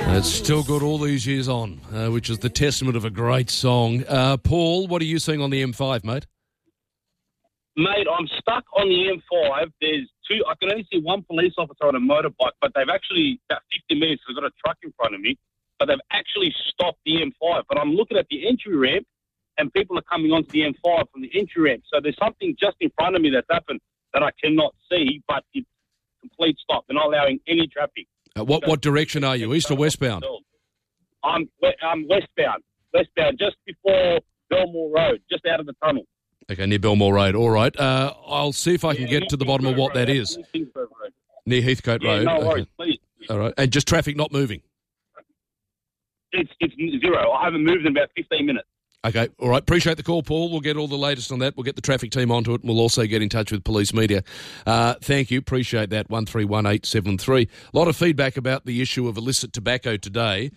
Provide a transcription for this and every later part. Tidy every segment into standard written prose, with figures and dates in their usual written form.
It's still good all these years on, which is the testament of a great song. Paul, what are you seeing on the M5, mate? Mate, I'm stuck on the M5. There's two. I can only see one police officer on a motorbike, but they've actually, about 50 minutes, they've got a truck in front of me, but they've actually stopped the M5. But I'm looking at the entry ramp, and people are coming onto the M5 from the entry ramp. So there's something just in front of me that's happened that I cannot see, but it's complete stop. They're not allowing any traffic. What direction are you, east or westbound? I'm westbound, just before Belmore Road, just out of the tunnel. Okay, near Belmore Road. All right. I'll see if I can get to the bottom of what that is. Near Heathcote Road. No worries, please. All right. And just traffic not moving? It's zero. I haven't moved in about 15 minutes. Okay, all right. Appreciate the call, Paul. We'll get all the latest on that. We'll get the traffic team onto it, and we'll also get in touch with police media. Thank you. Appreciate that. 131873. A lot of feedback about the issue of illicit tobacco today.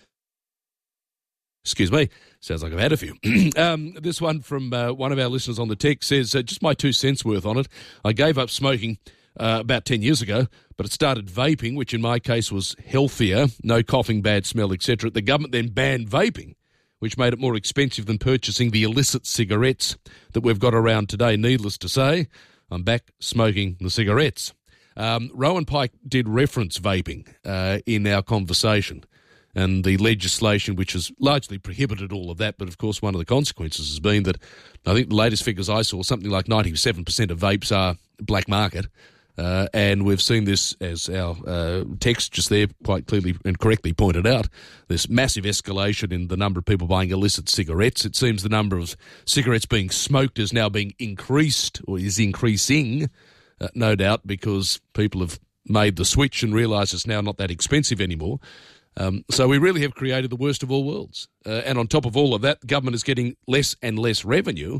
Excuse me. Sounds like I've had a few. This one from one of our listeners on the text says, just my 2 cents worth on it. I gave up smoking about 10 years ago, but it started vaping, which in my case was healthier, no coughing, bad smell, etc. The government then banned vaping, which made it more expensive than purchasing the illicit cigarettes that we've got around today. Needless to say, I'm back smoking the cigarettes. Rowan Pike did reference vaping in our conversation and the legislation which has largely prohibited all of that. But, of course, one of the consequences has been that I think the latest figures I saw, something like 97% of vapes are black market. And we've seen this, as our text just there quite clearly and correctly pointed out, this massive escalation in the number of people buying illicit cigarettes. It seems the number of cigarettes being smoked is now being increased, or is increasing, no doubt, because people have made the switch and realised it's now not that expensive anymore. So we really have created the worst of all worlds. And on top of all of that, the government is getting less and less revenue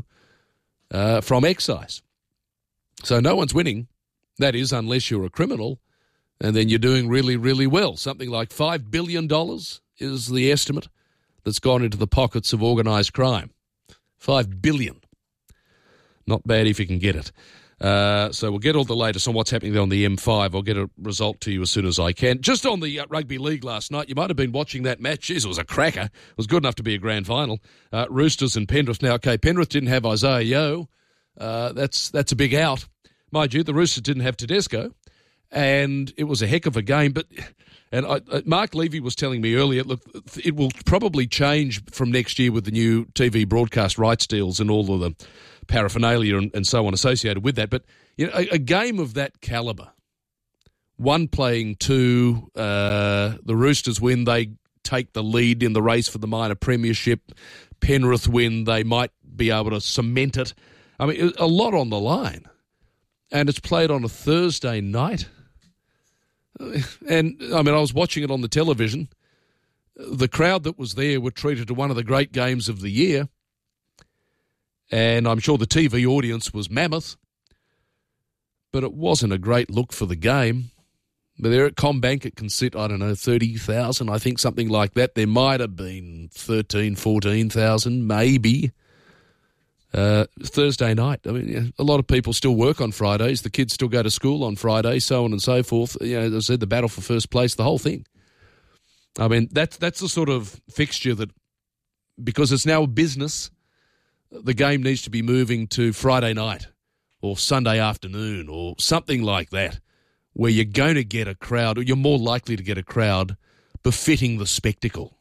from excise. So no one's winning. That is, unless you're a criminal, and then you're doing really, really well. Something like $5 billion is the estimate that's gone into the pockets of organised crime. $5 billion. Not bad if you can get it. So we'll get all the latest on what's happening there on the M5. I'll get a result to you as soon as I can. Just on the rugby league last night, you might have been watching that match. Jeez, it was a cracker. It was good enough to be a grand final. Roosters and Penrith. Now, okay, Penrith didn't have Isaiah Yeo. That's a big out. Mind you, the Roosters didn't have Tedesco, and it was a heck of a game. Mark Levy was telling me earlier, look, it will probably change from next year with the new TV broadcast rights deals and all of the paraphernalia and so on associated with that. But you know, a game of that calibre, one playing two, the Roosters win, they take the lead in the race for the minor premiership. Penrith win, they might be able to cement it. I mean, a lot on the line. And it's played on a Thursday night. And, I mean, I was watching it on the television. The crowd that was there were treated to one of the great games of the year. And I'm sure the TV audience was mammoth. But it wasn't a great look for the game. But there at CommBank, it can sit, 30,000, I think, something like that. There might have been 13,000, 14,000, maybe. Thursday night. I mean, a lot of people still work on Fridays. The kids still go to school on Fridays, so on and so forth. You know, as I said, the battle for first place, the whole thing. I mean, that's the sort of fixture that, because it's now a business, the game needs to be moving to Friday night or Sunday afternoon or something like that, where you're going to get a crowd, or you're more likely to get a crowd befitting the spectacle.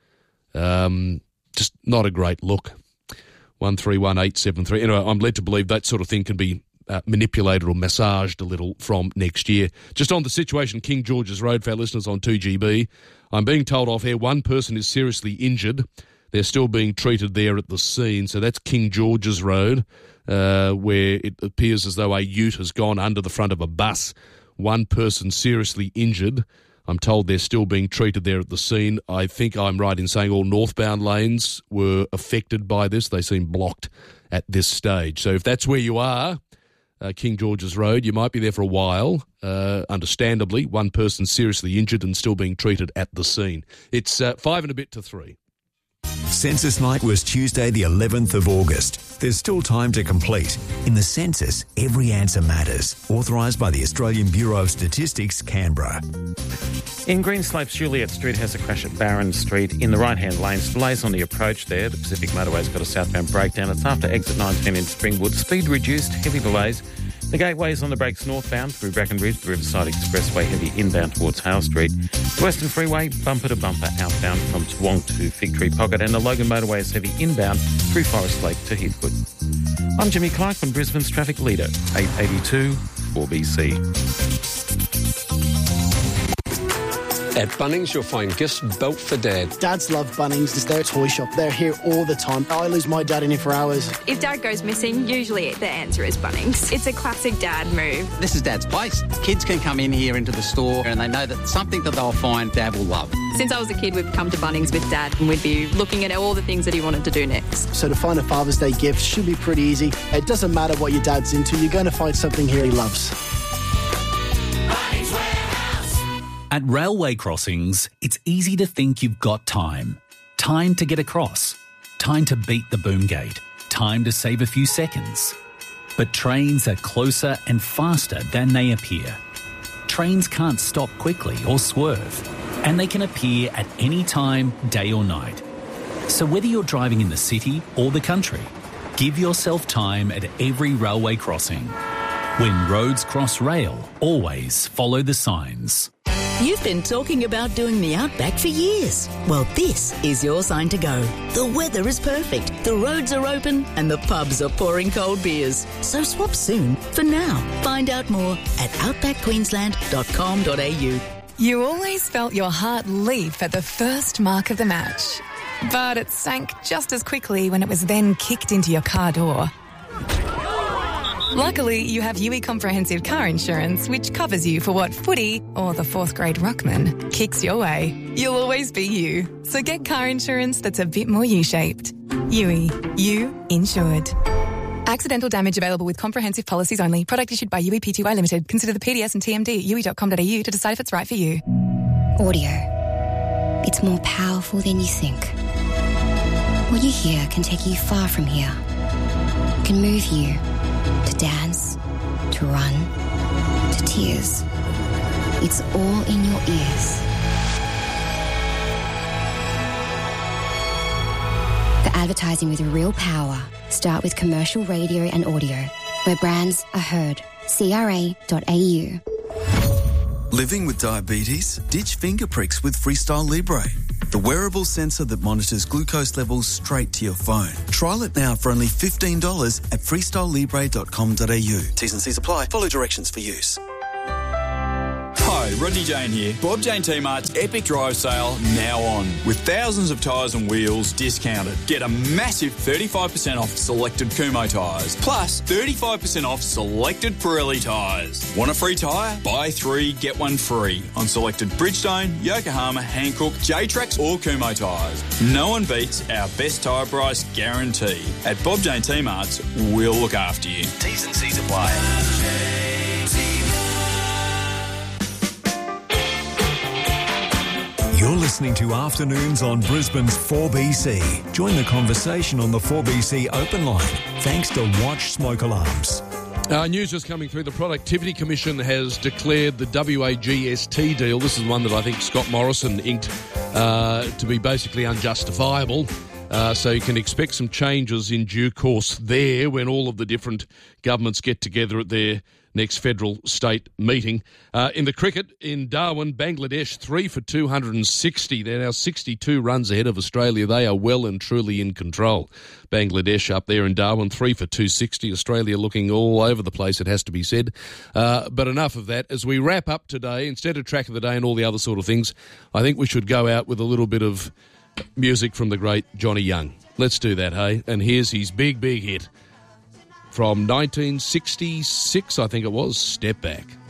Just not a great look. 131873. Anyway, I'm led to believe that sort of thing can be manipulated or massaged a little from next year. Just on the situation, King George's Road, for our listeners on 2GB, I'm being told off air one person is seriously injured. They're still being treated there at the scene. So that's King George's Road, where it appears as though a ute has gone under the front of a bus. One person seriously injured. I'm told they're still being treated there at the scene. I think I'm right in saying all northbound lanes were affected by this. They seem blocked at this stage. So if that's where you are, King George's Road, you might be there for a while, understandably. One person seriously injured and still being treated at the scene. It's 5 and a bit to 3. Census night was Tuesday the 11th of August. There's still time to complete. In the census, every answer matters. Authorised by the Australian Bureau of Statistics, Canberra. In Greenslopes, Juliet Street has a crash at Barron Street in the right-hand lane. Delays on the approach there. The Pacific Motorway's got a southbound breakdown. It's after exit 19 in Springwood. Speed reduced, heavy delays. The Gateway's on the brakes northbound through Brackenridge, the Riverside Expressway heavy inbound towards Hale Street. The Western Freeway, bumper to bumper outbound from Toowong to Fig Tree Pocket, and the Logan Motorway is heavy inbound through Forest Lake to Heathwood. I'm Jimmy Clark from Brisbane's Traffic Leader, 882 4BC. At Bunnings, you'll find gifts built for Dad. Dads love Bunnings. It's their toy shop. They're here all the time. I lose my dad in here for hours. If Dad goes missing, usually the answer is Bunnings. It's a classic Dad move. This is Dad's place. Kids can come in here into the store and they know that something that they'll find Dad will love. Since I was a kid, we'd come to Bunnings with Dad and we'd be looking at all the things that he wanted to do next. So to find a Father's Day gift should be pretty easy. It doesn't matter what your dad's into, you're going to find something here he loves. At railway crossings, it's easy to think you've got time. Time to get across. Time to beat the boom gate. Time to save a few seconds. But trains are closer and faster than they appear. Trains can't stop quickly or swerve, and they can appear at any time, day or night. So whether you're driving in the city or the country, give yourself time at every railway crossing. When roads cross rail, always follow the signs. You've been talking about doing the Outback for years. Well, this is your sign to go. The weather is perfect, the roads are open, and the pubs are pouring cold beers. So swap soon. For now, find out more at outbackqueensland.com.au. You always felt your heart leap at the first mark of the match. But it sank just as quickly when it was then kicked into your car door. Luckily, you have UE Comprehensive Car Insurance, which covers you for what footy or the fourth grade ruckman kicks your way. You'll always be you. So get car insurance that's a bit more U-shaped. UE. You insured. Accidental damage available with comprehensive policies only. Product issued by UE Pty Limited. Consider the PDS and TMD at UE.com.au to decide if it's right for you. Audio. It's more powerful than you think. What you hear can take you far from here. It can move you. To dance, to run, to tears. It's all in your ears. For advertising with real power, start with commercial radio and audio, where brands are heard. CRA.au. Living with diabetes? Ditch finger pricks with Freestyle Libre, the wearable sensor that monitors glucose levels straight to your phone. Trial it now for only $15 at freestylelibre.com.au. T's and C's apply. Follow directions for use. Hi, Rodney Jane here. Bob Jane T-Mart's Epic Drive Sale now on. With thousands of tyres and wheels discounted. Get a massive 35% off selected Kumho tyres. Plus 35% off selected Pirelli tyres. Want a free tyre? Buy 3, get 1 free. On selected Bridgestone, Yokohama, Hankook, J-Trax or Kumho tyres. No one beats our best tyre price guarantee. At Bob Jane T-Mart's, we'll look after you. T's and C's apply. You're listening to Afternoons on Brisbane's 4BC. Join the conversation on the 4BC open line. Thanks to Watch Smoke Alarms. News is coming through. The Productivity Commission has declared the WAGST deal, this is one that I think Scott Morrison inked, to be basically unjustifiable. So you can expect some changes in due course there when all of the different governments get together at their next federal state meeting. In the cricket, in Darwin, Bangladesh 3 for 260. They're now 62 runs ahead of Australia. They are well and truly in control. Bangladesh up there in Darwin, 3 for 260. Australia looking all over the place, it has to be said. But enough of that. As we wrap up today, instead of track of the day and all the other sort of things, I think we should go out with a little bit of music from the great Johnny Young. Let's do that, hey? And here's his big, big hit from 1966, I think it was, Step Back.